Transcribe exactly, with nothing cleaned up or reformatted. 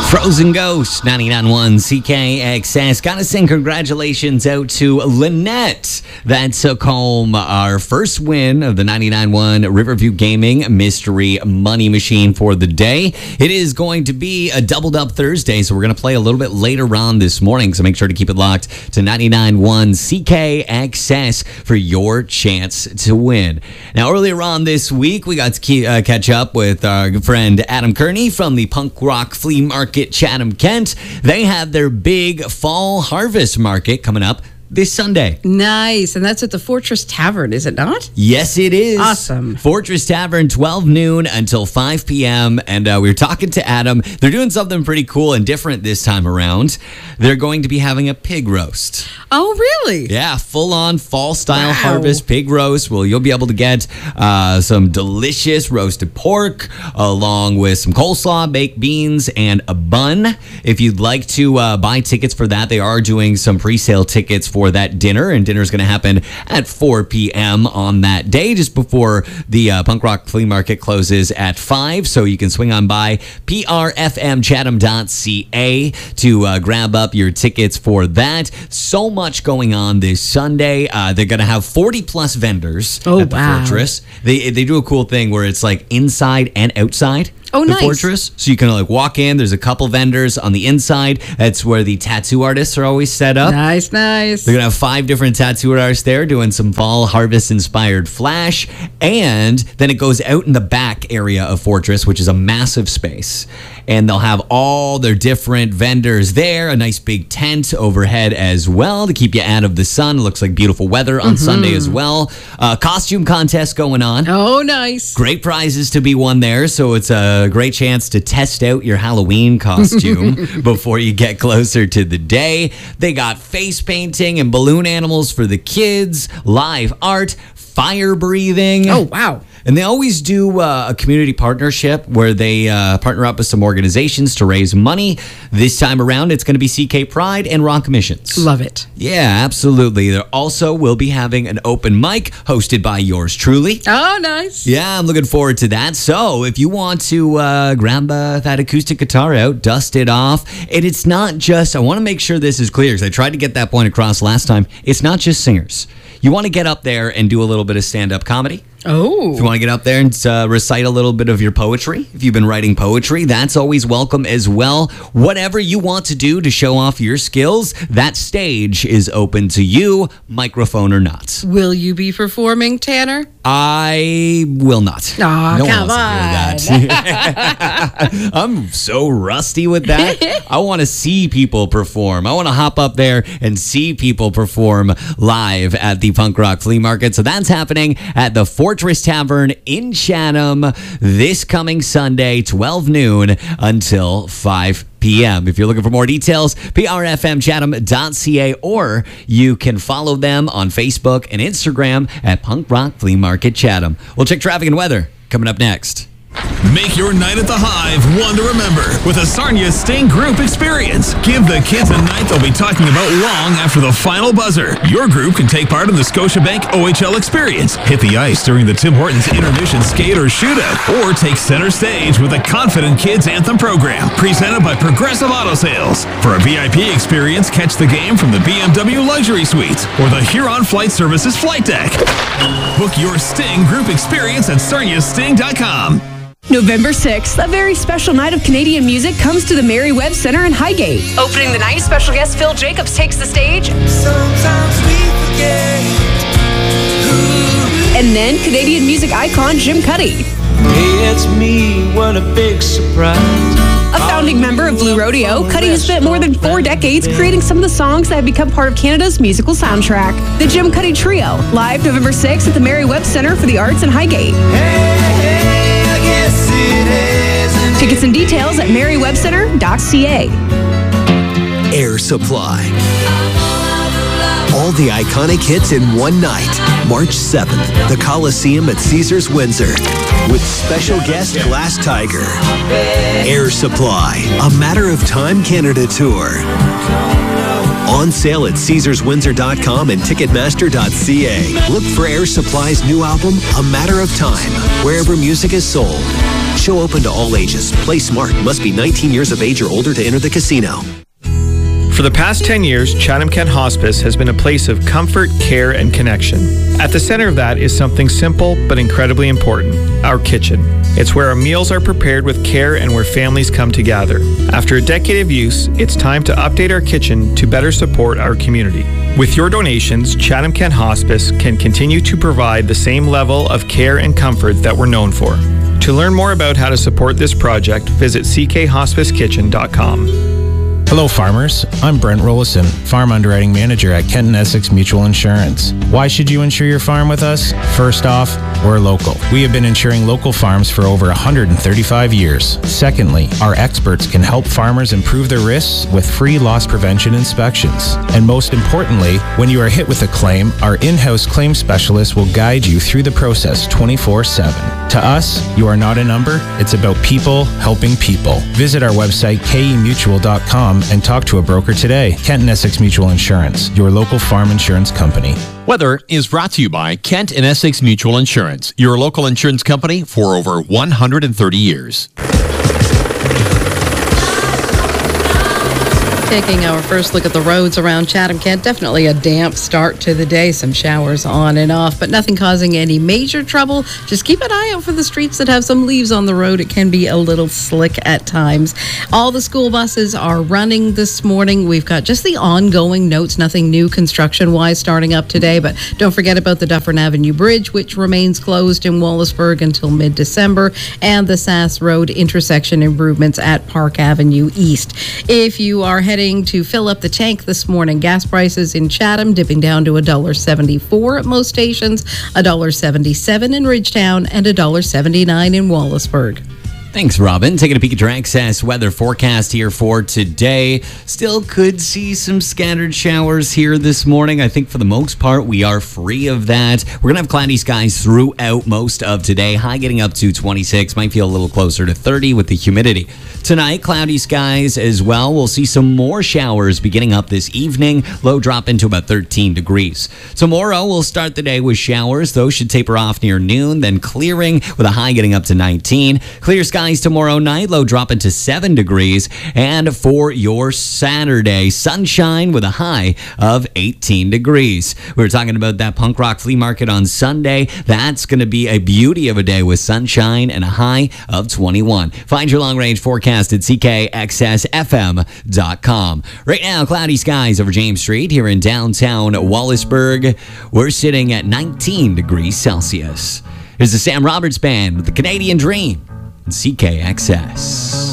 Frozen Ghost, ninety-nine point one C K X S. Gotta sing congratulations out to Lynette that took home our first win of the ninety-nine point one Riverview Gaming Mystery Money Machine for the day. It is going to be a doubled up Thursday, so we're going to play a little bit later on this morning, so make sure to keep it locked to ninety-nine point one C K X S for your chance to win. Now, earlier on this week, we got to key, uh, catch up with our good friend Adam Kearney from the Punk Rock Flea Market Chatham, Kent. They have their big fall harvest market coming up this Sunday. Nice. And that's at the Fortress Tavern, is it not? Yes, it is. Awesome. Fortress Tavern, twelve noon until five p.m. And uh, we were talking to Adam. They're doing something pretty cool and different this time around. They're going to be having a pig roast. Oh, really? Yeah, full-on fall-style Wow. harvest pig roast. Well, you'll be able to get uh, some delicious roasted pork along with some coleslaw, baked beans, and a bun. If you'd like to uh, buy tickets for that, they are doing some pre-sale tickets for for that dinner, and dinner is going to happen at four p.m. on that day, just before the uh, Punk Rock Flea Market closes at five, so you can swing on by p r f m chatham dot c a to uh, grab up your tickets for that. So much going on this Sunday. Uh, they're going to have forty plus vendors Oh, at the wow. Fortress. They, they do a cool thing where it's like inside and outside. Oh, the nice. Fortress. So you can like walk in. There's a couple vendors on the inside. That's where the tattoo artists are always set up. Nice, nice. They're going to have five different tattoo artists there doing some fall harvest inspired flash. And then it goes out in the back area of Fortress, which is a massive space. And they'll have all their different vendors there, a nice big tent overhead as well to keep you out of the sun. It looks like beautiful weather on mm-hmm. Sunday as well. Uh, costume contest going on. Oh, nice. Great prizes to be won there. So it's a great chance to test out your Halloween costume before you get closer to the day. They got face painting and balloon animals for the kids, live art, fire breathing. Oh, wow. And they always do uh, a community partnership where they uh, partner up with some organizations to raise money. This time around, it's going to be C K Pride and Rock Commissions. Love it. Yeah, absolutely. There also will be having an open mic hosted by yours truly. Oh, nice. Yeah, I'm looking forward to that. So if you want to uh, grab uh, that acoustic guitar out, dust it off, and it's not just, I want to make sure this is clear because I tried to get that point across last time. It's not just singers. You want to get up there and do a little bit of stand-up comedy. Oh. If you want to get up there and uh, recite a little bit of your poetry, if you've been writing poetry, that's always welcome as well. Whatever you want to do to show off your skills, that stage is open to you, microphone or not. Will you be performing, Tanner? I will not. Oh, no come one wants to hear that. I'm so rusty with that. I want to see people perform. I want to hop up there and see people perform live at the Punk Rock Flea Market. So that's happening at the Fortress Tavern in Chatham this coming Sunday, twelve noon until five p.m. If you're looking for more details, p r f m chatham dot c a, or you can follow them on Facebook and Instagram at Punk Rock Flea Market Chatham. We'll check traffic and weather coming up next. Make your night at the Hive one to remember with a Sarnia Sting Group experience. Give the kids a night they'll be talking about long after the final buzzer. Your group can take part in the Scotiabank O H L experience, hit the ice during the Tim Hortons intermission skate or shootout, or take center stage with the Confident Kids Anthem program, presented by Progressive Auto Sales. For a V I P experience, catch the game from the B M W Luxury Suites or the Huron Flight Services flight deck. Book your Sting Group experience at sarnia sting dot com. November sixth, a very special night of Canadian music comes to the Mary Webb Center in Highgate. Opening the night, special guest Phil Jacobs takes the stage. Sometimes we forget who. And then Canadian music icon Jim Cuddy. Hey, it's me, what a big surprise. A founding member of Blue Rodeo, Cuddy has spent more than four decades creating some of the songs that have become part of Canada's musical soundtrack. The Jim Cuddy Trio, live November sixth at the Mary Webb Center for the Arts in Highgate. Hey, hey, I guess it is. Tickets and details at mary webb center dot c a. Air Supply. All the iconic hits in one night. March seventh, the Coliseum at Caesars Windsor. With special guest Glass Tiger. Air Supply, a Matter of Time Canada Tour. On sale at caesars windsor dot com and ticketmaster dot c a. Look for Air Supply's new album, A Matter of Time, wherever music is sold. Show open to all ages. Play smart. Must be nineteen years of age or older to enter the casino. For the past ten years, Chatham-Kent Hospice has been a place of comfort, care, and connection. At the center of that is something simple but incredibly important, our kitchen. It's where our meals are prepared with care and where families come to gather. After a decade of use, it's time to update our kitchen to better support our community. With your donations, Chatham-Kent Hospice can continue to provide the same level of care and comfort that we're known for. To learn more about how to support this project, visit c k hospice kitchen dot com. Hello farmers, I'm Brent Rollison, Farm Underwriting Manager at Kent and Essex Mutual Insurance. Why should you insure your farm with us? First off, we're local. We have been insuring local farms for over one hundred thirty-five years. Secondly, our experts can help farmers improve their risks with free loss prevention inspections. And most importantly, when you are hit with a claim, our in-house claim specialist will guide you through the process twenty-four seven. To us, you are not a number, it's about people helping people. Visit our website k e mutual dot com and talk to a broker today. Kent and Essex Mutual Insurance, your local farm insurance company. Weather is brought to you by Kent and Essex Mutual Insurance, your local insurance company for over one hundred thirty years. Taking our first look at the roads around Chatham-Kent, definitely a damp start to the day. Some showers on and off, but nothing causing any major trouble. Just keep an eye out for the streets that have some leaves on the road. It can be a little slick at times. All the school buses are running this morning. We've got just the ongoing notes, nothing new construction-wise starting up today, but don't forget about the Dufferin Avenue Bridge, which remains closed in Wallaceburg until mid-December, and the Sass Road intersection improvements at Park Avenue East. If you are heading to fill up the tank this morning, gas prices in Chatham dipping down to one dollar seventy-four at most stations, one dollar seventy-seven in Ridgetown, and one dollar seventy-nine in Wallaceburg. Thanks, Robin. Taking a peek at your Access weather forecast here for today. Still could see some scattered showers here this morning. I think for the most part, we are free of that. We're going to have cloudy skies throughout most of today. High getting up to twenty-six. Might feel a little closer to thirty with the humidity. Tonight, cloudy skies as well. We'll see some more showers beginning up this evening. Low drop into about thirteen degrees. Tomorrow, we'll start the day with showers. Those should taper off near noon, then clearing with a high getting up to nineteen. Clear skies tomorrow night, low drop into seven degrees. And for your Saturday, sunshine with a high of eighteen degrees. We were talking about that punk rock flea market on Sunday. That's going to be a beauty of a day with sunshine and a high of twenty-one. Find your long range forecast at c k x s f m dot com. Right now, cloudy skies over James Street here in downtown Wallaceburg. We're sitting at nineteen degrees Celsius. Here's the Sam Roberts Band with the Canadian Dream. C K X S.